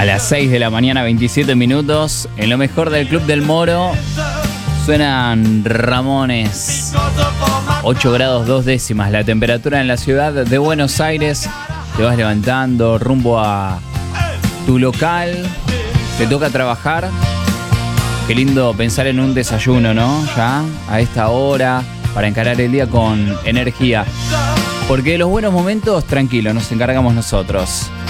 A las 6 de la mañana, 27 minutos, en lo mejor del Club del Moro, suenan Ramones. 8 grados 2 décimas la temperatura en la ciudad de Buenos Aires. Te vas levantando rumbo a tu local, te toca trabajar. Qué lindo pensar en un desayuno, ¿no? Ya a esta hora, para encarar el día con energía. Porque de los buenos momentos, tranquilo, nos encargamos nosotros.